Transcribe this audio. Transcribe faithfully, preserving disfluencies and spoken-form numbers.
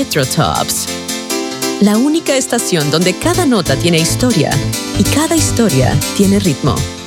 Electro Tops. La única estación donde cada nota tiene historia y cada historia tiene ritmo.